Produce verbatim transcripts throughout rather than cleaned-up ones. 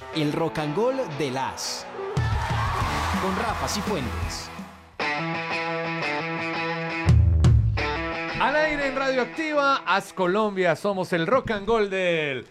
el Rock and Roll de las con Rafa Cifuentes. Al aire en Radioactiva, Haz Colombia, somos el Rock and Roll del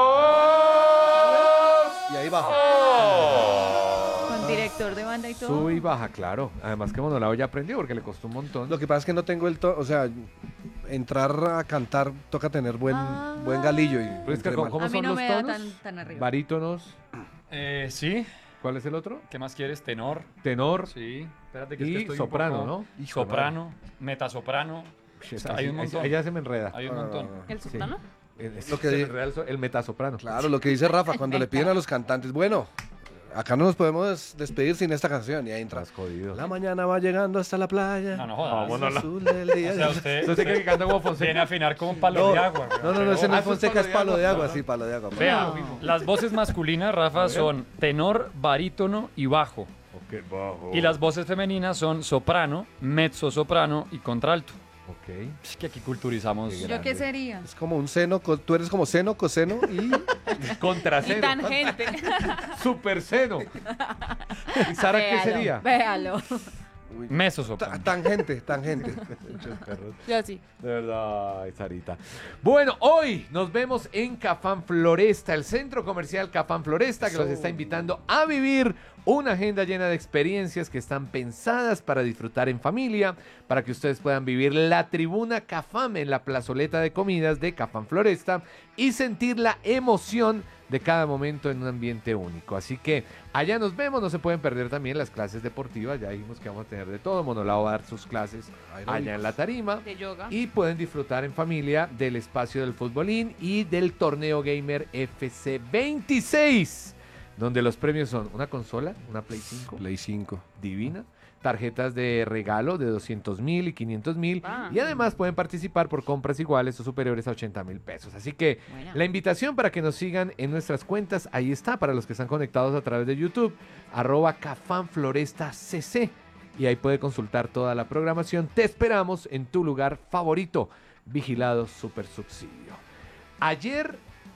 ¡Oh! Y ahí baja. ¡Oh! Con director de banda y todo. Sube y baja, claro. Además que Monolao ya aprendió porque le costó un montón. Lo que pasa es que no tengo el tono, o sea, entrar a cantar toca tener buen, Ah. buen galillo. Y Pero es que, entré ¿cómo, mal. cómo A mí son no los me da tonos? tan, tan arriba. Barítonos. Eh, sí. ¿Cuál es el otro? ¿Qué más quieres? Tenor. Tenor. Sí. Espérate que es Y que estoy un soprano, poco- ¿no? Hijo de Soprano, metasoprano. Uy, Está- ahí- hay un ahí- montón. ahí ya se me enreda. Hay un Ah, montón. ¿El Sí. soprano? El, Lo que se me di- enreda el, so- el metasoprano. Claro, lo que dice Rafa, cuando le piden a los cantantes, bueno, acá no nos podemos despedir sin esta canción. Y ahí entra. Estás jodido. La mañana va llegando hasta la playa. No, no jodas. Vamos, no, no. azul del día. O sea, usted, ¿Usted se cree que canta como viene a Fonseca? afinar como un palo No, de agua. güey. no, no, no, ese no Ah, es eso es Fonseca, es palo de agua, ¿no? sí, palo de agua. Vea, No. las voces masculinas, Rafa, son tenor, barítono y bajo. Ok, bajo. Y las voces femeninas son soprano, mezzo soprano y contralto. Ok. Es que aquí culturizamos. Qué ¿Yo grande. qué sería? Es como un seno, co- tú eres como seno, coseno y Y Contraseno. tangente. Super seno. ¿Y Sara qué Véalo, sería? Véalo. Mezzo ta- soprano. tangente, tangente. Yo sí. De verdad, ay, Sarita. Bueno, hoy nos vemos en Cafán Floresta, el centro comercial Cafán Floresta, que los está invitando a vivir una agenda llena de experiencias que están pensadas para disfrutar en familia, para que ustedes puedan vivir la tribuna Cafam en la plazoleta de comidas de Cafán Floresta y sentir la emoción de cada momento en un ambiente único. Así que allá nos vemos, no se pueden perder también las clases deportivas, ya dijimos que vamos a tener de todo, Monolao va a dar sus clases allá en la tarima. De yoga. Y pueden disfrutar en familia del espacio del futbolín y del torneo gamer F C veintiséis, donde los premios son una consola, una Play cinco, Play cinco. divina, tarjetas de regalo de doscientos mil y quinientos mil, Ah. y además pueden participar por compras iguales o superiores a ochenta mil pesos. Así que Buena. la invitación para que nos sigan en nuestras cuentas, ahí está, para los que están conectados a través de YouTube, arroba cafanflorestacc, y ahí puede consultar toda la programación. Te esperamos en tu lugar favorito, Vigilado Super Subsidio. Ayer,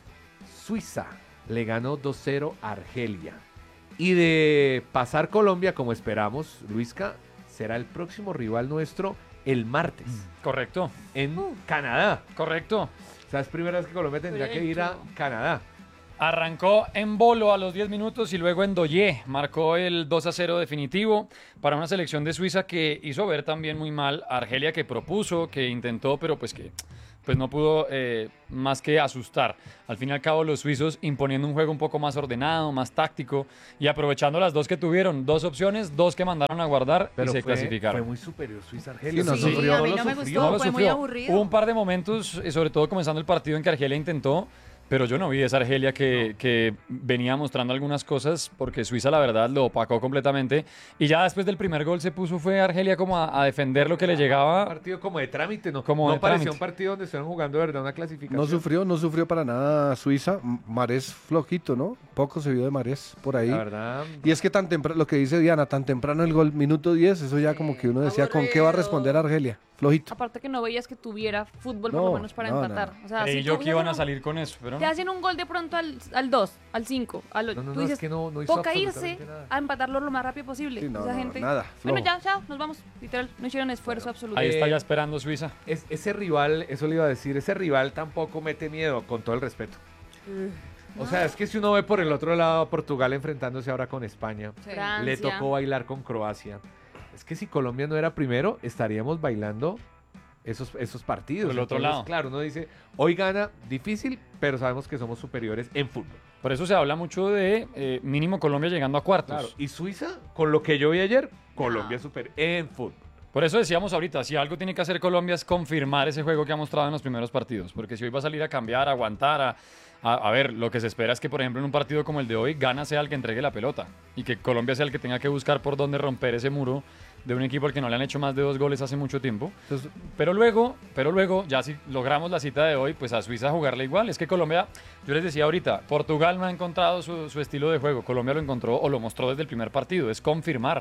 Suiza le ganó dos cero a Argelia. Y de pasar Colombia, como esperamos, Luisca, será el próximo rival nuestro el martes Correcto, en Uh. Canadá. correcto. O sea, es primera vez que Colombia tendría que ir a Correcto. Canadá. Arrancó en Bolo a los diez minutos y luego en Doyé marcó el dos a cero definitivo para una selección de Suiza que hizo ver también muy mal a Argelia, que propuso, que intentó, pero pues que pues no pudo eh, más que asustar. Al fin y al cabo los suizos imponiendo un juego un poco más ordenado, más táctico y aprovechando las dos que tuvieron, dos opciones, dos que mandaron a guardar Pero y se fue, clasificaron. fue muy superior Suiza Argelia. Sí, no Sí, sufrió. a mí lo no me sufrió. gustó, No lo fue muy sufrió. aburrido. Hubo un par de momentos, eh, sobre todo comenzando el partido, en que Argelia intentó, pero yo no vi esa Argelia que, que venía mostrando algunas cosas, porque Suiza la verdad lo opacó completamente. Y ya después del primer gol se puso, fue Argelia como a, a defender lo que le Un llegaba. partido como de trámite, ¿no? Como no de parecía trámite. un partido donde estuvieron jugando de verdad una clasificación. No sufrió, no sufrió para nada Suiza. M- Marés flojito, ¿no? Poco se vio de Marés por ahí. La verdad. Y es que tan temprano, lo que dice Diana, tan temprano el gol, minuto diez, eso ya Sí, como que uno decía, ¿con qué va a aburrido. responder Argelia? Flojito. Aparte que no veías que tuviera fútbol por No, lo menos para no, empatar. no. O sea, Creí si yo tú que iban a hacen un- salir con eso, pero Te no. hacen un gol de pronto al, al dos, al cinco, al ocho. No, no, Tú no, es dices, que no, no hizo toca irse absolutamente nada. a empatarlo lo más rápido posible. Sí, no, Esa no, gente... nada, Bueno, flojo. ya, chao, nos vamos. Literal, no hicieron esfuerzo absoluto. Ahí está Eh, ya esperando Suiza. Es, ese rival, eso le iba a decir, ese rival tampoco mete miedo, con todo el respeto. O sea, es que si uno ve por el otro lado a Portugal enfrentándose ahora con España, Sí. le Francia. tocó bailar con Croacia. Es que si Colombia no era primero, estaríamos bailando esos, esos partidos. Por el otro Entonces, lado. claro, uno dice, hoy gana difícil, pero sabemos que somos superiores en fútbol. Por eso se habla mucho de eh, mínimo Colombia llegando a cuartos. Claro, y Suiza, con lo que yo vi ayer, Colombia No. superior en fútbol. Por eso decíamos ahorita, si algo tiene que hacer Colombia es confirmar ese juego que ha mostrado en los primeros partidos. Porque si hoy va a salir a cambiar, a aguantar, a, a, a ver, lo que se espera es que, por ejemplo, en un partido como el de hoy, gana sea el que entregue la pelota. Y que Colombia sea el que tenga que buscar por dónde romper ese muro de un equipo al que no le han hecho más de dos goles hace mucho tiempo. Entonces, Pero luego, pero luego, ya si logramos la cita de hoy, pues a Suiza jugarle igual. Es que Colombia, yo les decía ahorita, Portugal no ha encontrado su, su estilo de juego. Colombia lo encontró o lo mostró desde el primer partido. Es confirmar.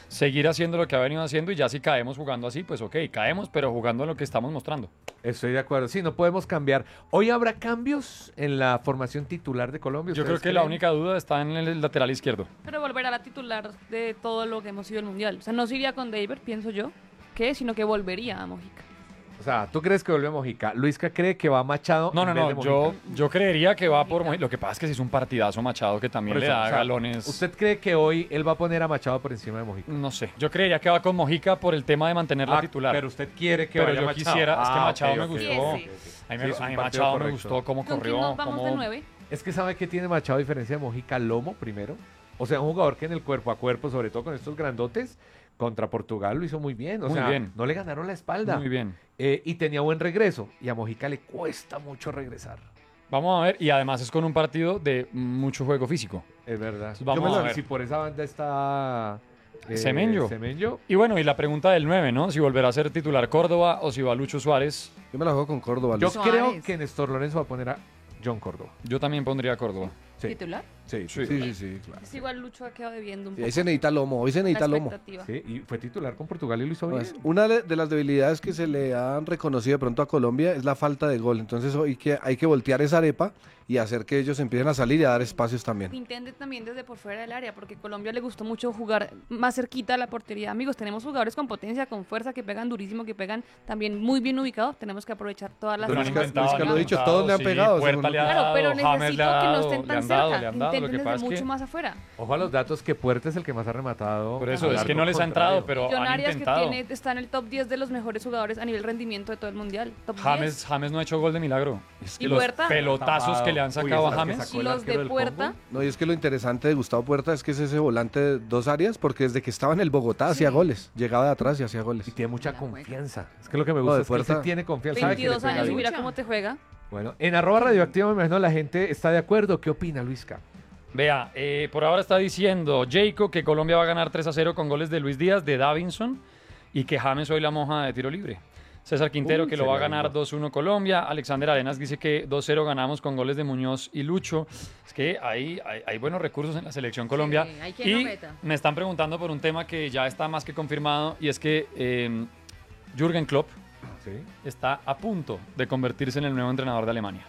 seguir haciendo lo que ha venido haciendo y ya si caemos jugando así, pues ok, caemos, pero jugando en lo que estamos mostrando. Estoy de acuerdo. Sí, no podemos cambiar. ¿Hoy habrá cambios en la formación titular de Colombia? Yo creo ¿Ustedes que la creen? única duda está en el lateral izquierdo. Pero volverá a la titular de todo lo que hemos sido el Mundial. O sea, no se iría con David, pienso yo, que sino que volvería a Mojica. O sea, ¿tú crees que vuelve Mojica? ¿Luisca cree que va Machado? No, no, en vez de no, yo, Mojica? yo creería que va por Mojica. Lo que pasa es que si es un partidazo Machado que también Por le eso, da o sea, galones. ¿Usted cree que hoy él va a poner a Machado por encima de Mojica? No sé, yo creería que va con Mojica por el tema de mantener la Ah, titular. Pero usted quiere que Pero vaya yo Machado. quisiera- es que Ah, Machado ok, me ok, gustó. ok, ok. Sí, A mí, Sí, me- es a un mí partido Machado me correcto. gustó cómo ¿Con quién corrió. nos vamos cómo- de nueve? Es que ¿sabe qué tiene Machado a diferencia de Mojica? Lomo, primero. O sea, un jugador que en el cuerpo a cuerpo, sobre todo con estos grandotes, contra Portugal lo hizo muy bien. O Muy sea, bien. no le ganaron la espalda. Muy bien. Eh, y tenía buen regreso. Y a Mojica le cuesta mucho regresar. Vamos a ver, y además es con un partido de mucho juego físico. Es verdad. Vamos Yo me a lo- ver. Si por esa banda está... eh, Semenyo. Semenyo. Y bueno, y la pregunta del nueve, ¿no? Si volverá a ser titular Córdoba o si va Lucho Suárez. Yo me la juego con Córdoba. Yo Luis. Suárez. creo que Néstor Lorenzo va a poner a John Córdoba. Yo también pondría a Córdoba. Sí. ¿Titular? Sí, Sí. Sí, sí, sí, claro. Es igual Lucho ha quedado debiendo un Y poco ahí se necesita lomo, hoy se la necesita lomo. expectativa. Sí, y fue titular con Portugal y lo hizo bien. Pues, una de de las debilidades que se le han reconocido de pronto a Colombia es la falta de gol. Entonces hoy que hay que voltear esa arepa y hacer que ellos empiecen a salir y a dar espacios también. Intente también desde por fuera del área, porque a Colombia le gustó mucho jugar más cerquita a la portería. Amigos, tenemos jugadores con potencia, con fuerza, que pegan durísimo, que pegan también muy bien ubicados. Tenemos que aprovechar todas las Pero Lo han Luisca- intentado, Luisca han lo ha dicho, intentado, todos le han sí, pegado, Puerta según le lo ha que- Claro, dado, pero James necesito le ha que no dado, estén le tan han dado, cerca, le han dado. Lo intenten que desde pasa es mucho que- más afuera. Ojo a los datos que Puerta es el que más ha rematado. Por eso, al es que arco no les ha entrado, contrario. pero John han Arias, que intentado. tiene, está en el top diez de los mejores jugadores a nivel rendimiento de todo el mundial. Top James, diez. James no ha hecho gol de milagro. Es que ¿Y los Puerta? pelotazos que le han Uy, sacado a esa que James. sacó Y el los arquero de del Puerta. Congo. No, y es que lo interesante de Gustavo Puerta es que es ese volante de dos áreas, porque desde que estaba en el Bogotá hacía goles. Llegaba de atrás y hacía goles. Y tiene mucha La juega. confianza. Es que lo que me No, gusta de es que él Puerta. se tiene confianza. sabe que le veintidós pega años y bien. mira cómo te juega. Bueno, en arroba radioactiva me imagino la gente está de acuerdo. ¿Qué opina, Luisca? Vea, eh, por ahora está diciendo Jacob que Colombia va a ganar tres a cero con goles de Luis Díaz, de Davinson y que James hoy la moja de tiro libre. César Quintero Uy, que lo va a sería ganar lindo. dos uno Colombia. Alexander Arenas dice que dos cero ganamos con goles de Muñoz y Lucho. Es que hay, hay, hay buenos recursos en la selección Colombia. Sí, hay quien y lo meta. me están preguntando por un tema que ya está más que confirmado y es que eh, Jürgen Klopp Sí. está a punto de convertirse en el nuevo entrenador de Alemania.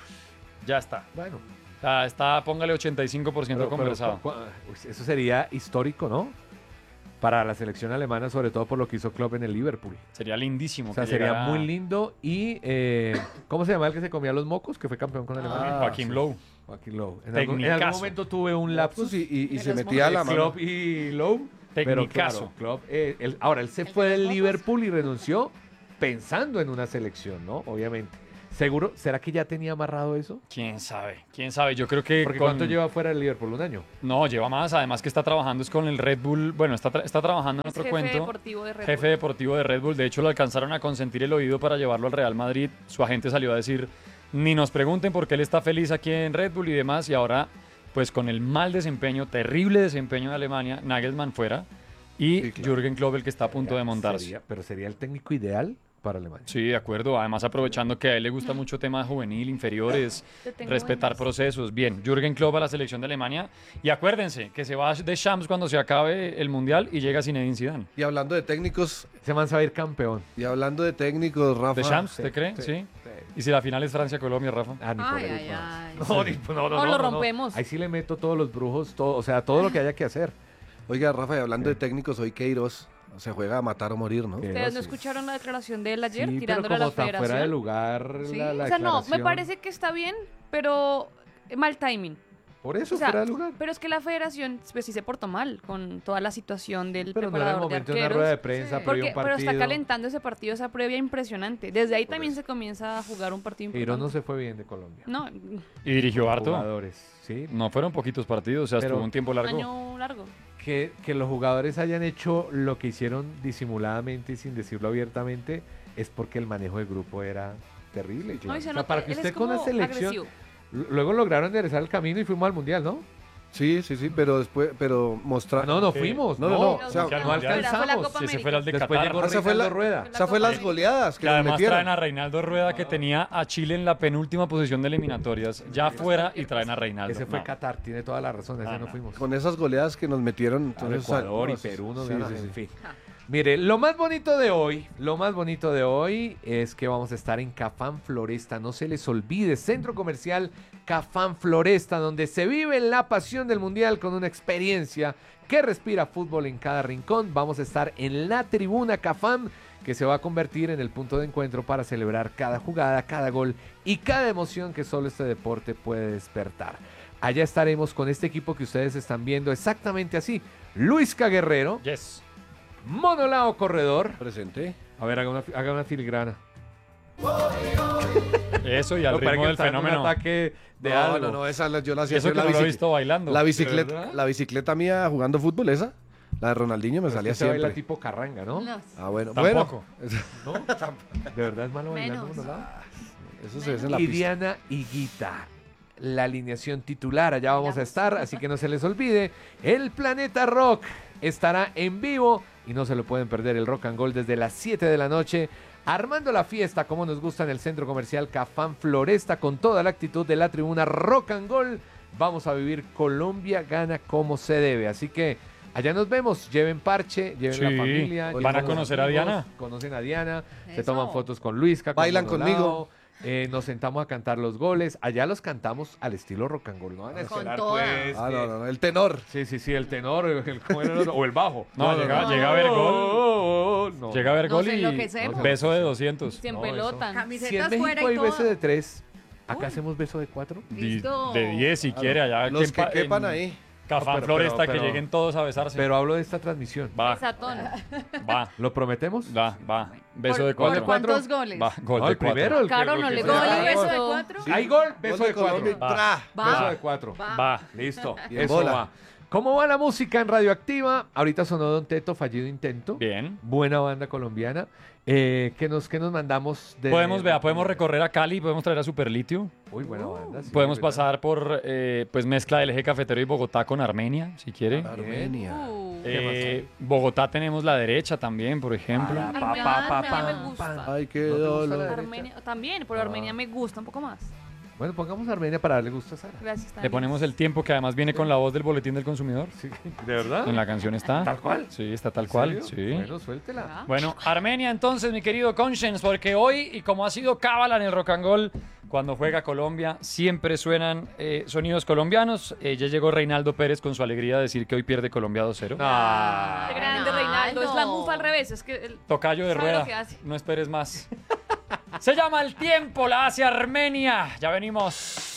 Ya está. Bueno. O sea, está, póngale ochenta y cinco por ciento pero- pero conversado. cu- cu- uy, eso sería histórico, ¿no? Para la selección alemana, sobre todo por lo que hizo Klopp en el Liverpool. Sería lindísimo. O sea, que sería llegara muy lindo. Y, eh, ¿cómo se llama el que se comía los mocos? Que fue campeón con Alemania. Ah, Joaquim sí. Lowe. Joaquín Lowe. En algún, en algún Tecnicazo. momento tuve un lapsus. Pues, y y- y De se los metía la de mano. Klopp y Lowe. Pero Tecnicazo. claro, Klopp, eh, él- ahora él se ¿El fue de del los mocos? Liverpool y renunció pensando en una selección, ¿no? Obviamente. Seguro, ¿será que ya tenía amarrado eso? ¿Quién sabe? ¿Quién sabe? Yo creo que Porque con- ¿cuánto lleva fuera del Liverpool? ¿Un año? No, lleva más. Además que está trabajando es con el Red Bull. Bueno, está, tra- está trabajando en Es otro jefe cuento. deportivo de Red jefe Bull. deportivo de Red Bull. De hecho, lo alcanzaron a consentir el oído para llevarlo al Real Madrid. Su agente salió a decir, ni nos pregunten por qué él está feliz aquí en Red Bull y demás. Y ahora, pues con el mal desempeño, terrible desempeño de Alemania, Nagelsmann fuera y Sí, claro. Jürgen Klopp el que está a punto de montarse. Sería- pero sería el técnico ideal para Alemania. Sí, de acuerdo. Además, aprovechando que a él le gusta mucho tema juvenil, inferiores, Te tengo respetar buenas. procesos. Bien, Jürgen Klopp a la selección de Alemania. Y acuérdense que se va de Champs cuando se acabe el Mundial y llega Zinedine Zidane. Y hablando de técnicos, Ese man se va a ir campeón. y hablando de técnicos, Rafa. ¿De Champs, sí, te cree? sí, Sí. sí. ¿Y si la final es Francia-Colombia, Rafa? Ah, ni por Ay, el- ay, ay. No, ni- no, no, O no, lo no, no. rompemos. Ahí sí le meto todos los brujos, todo, o sea, todo lo que haya que hacer. Oiga, Rafa, y hablando de técnicos, hoy Queiroz se juega a matar o morir, ¿no? ¿Qué? ¿Ustedes Sí. no escucharon la declaración de él ayer Sí, pero tirándole a como la tan federación? fuera de lugar Sí, la, la o sea, no, me declaración. parece que está bien, pero mal timing. Por eso, O sea, fuera de lugar. pero es que la federación pues, sí se portó mal con toda la situación del Pero no era el preparador de momento de una arqueros. rueda de prensa, Porque- previo a un pero está partido. calentando ese partido, esa previa impresionante. Desde ahí Por también eso. se comienza a jugar un partido Queiroz importante. no se fue bien de Colombia. No, Y dirigió harto. Jugadores, sí. No fueron poquitos partidos, o sea, Pero- estuvo un tiempo un largo. año largo. Que, que los jugadores hayan hecho lo que hicieron disimuladamente y sin decirlo abiertamente es porque el manejo del grupo era terrible. No, y O se sea, nota, para que él usted es con la como selección agresivo. l- luego lograron enderezar el camino y fuimos al mundial, ¿no? Sí, sí, sí, pero después, pero mostrar. No, no Sí. fuimos. No, No, no, no, o sea, no Fue la alcanzamos. Copa Si ese América. fuera el de Después Qatar. llegó Esa fue la- Reinaldo Rueda. Esas fue las goleadas que Que nos además metieron. traen a Reinaldo Rueda que tenía a Chile en la penúltima posición de eliminatorias, ya fuera y traen a Reinaldo. Ese fue No. Qatar, tiene toda la razón, ese Ah, no no. fuimos. Con esas goleadas que nos metieron. Entonces, Ecuador y o sea, Perú nos sí, ganaron, sí, sí. en fin. Mire, lo más bonito de hoy, lo más bonito de hoy es que vamos a estar en Cafán Floresta. No se les olvide, Centro Comercial Cafán Floresta, donde se vive la pasión del Mundial con una experiencia que respira fútbol en cada rincón. Vamos a estar en la tribuna Cafán, que se va a convertir en el punto de encuentro para celebrar cada jugada, cada gol y cada emoción que solo este deporte puede despertar. Allá estaremos con este equipo que ustedes están viendo exactamente así. Luisca Guerrero, Yes. Monolao Corredor. Presente. A ver, haga una, haga una filigrana. Eso y al No, para ritmo que del está dando un fenomenal. ataque de no, algo. no, no, esa la- yo la Y hacía eso en que la, no lo he bicic- visto bailando. la ¿De bicicleta, verdad? la bicicleta mía jugando fútbol, esa, la de Ronaldinho me Pero es salía que se baila siempre. tipo carranga, ¿no? No. Ah, bueno, Tampoco. bueno. ¿No? ¿De verdad es malo bailando Menos. Monolao? Eso se hace en la Y pista. Diana Higuita, la alineación titular. Allá vamos a estar, así que no se les olvide. El Planeta Rock estará en vivo y no se lo pueden perder. El Rock and Gold desde las siete de la noche. Armando la fiesta como nos gusta en el Centro Comercial Cafán Floresta con toda la actitud de la tribuna Rock and Gold. Vamos a vivir Colombia gana como se debe. Así que allá nos vemos. Lleven parche, lleven Sí. la familia. ¿Van lleven a los conocer a amigos, Diana? Conocen a Diana. Se Eso. toman fotos con Luisca. con Bailan Monolao, conmigo. eh, nos sentamos a cantar los goles. Allá los cantamos al estilo rock and roll. No van a Con esperar, toda. pues, Ah, que- no, no, no, el tenor. Sí, sí, sí, el tenor, el, ¿cómo era el otro? O el bajo. No, llega, llega a ver gol. No, Llega a ver Nos gol y enloquecemos. beso de doscientos. Se No, eso. empelotan. Si en Camisetas México fuera y hay beso todo. de tres, acá Uy. hacemos beso de cuatro. Di- Listo. De diez si quiere, allá Los que pa- quepan en ahí. Cafán No, pero- Floresta, pero- que pero- lleguen todos a besarse. Pero hablo de esta transmisión. va, Satón. va, ¿Lo prometemos? va, va. Beso ¿Por- de ¿Por cuatro. cuatro? cuántos goles? Va, gol No, de el cuatro. primero. el que- Caro el no que le sea. gol y ¿Hay beso de beso. cuatro? Hay gol, beso Gol de Colombia y cuatro. tra. Va. Beso de cuatro. Va. Va. Listo. Y en Eso bola. va. ¿Cómo va la música en Radioactiva? Ahorita sonó Don Teto, Fallido Intento. Bien. Buena banda colombiana. Eh, ¿qué, nos, ¿Qué nos mandamos? De, Podemos, vea, podemos recorrer a Cali, podemos traer a Superlitio. Uy, buena banda. sí, Podemos ¿verdad? pasar por eh, pues mezcla del eje cafetero y Bogotá con Armenia, si quiere. Armenia. Uh. Eh, Bogotá tenemos la derecha también, por ejemplo. Pa, Armenia, pa, pa, Armenia me pam, gusta. pam. Ay, qué ¿No te gusta la dolor. derecha? Armenia también, pero Ah. Armenia me gusta un poco más. Bueno, pongamos Armenia para darle gusto a Sara. Gracias. Le también. ponemos el tiempo que además viene con la voz del boletín del consumidor. Sí, ¿de verdad? En la canción está. ¿Tal cual? Sí, está tal ¿En cual. serio? Sí. Bueno, suéltela. Ah. Bueno, Armenia entonces, mi querido Conscience, porque hoy, y como ha sido cábala en el Rock and Roll, cuando juega Colombia, siempre suenan eh, sonidos colombianos. Eh, ya llegó Reinaldo Pérez con su alegría de decir que hoy pierde Colombia dos cero. Ah. Qué grande Reinaldo. Es la mufa al revés. Es que el- Tocayo de ¿Sabe rueda. lo que hace? No esperes más. Se llama El Tiempo, la hace Armenia. Ya venimos.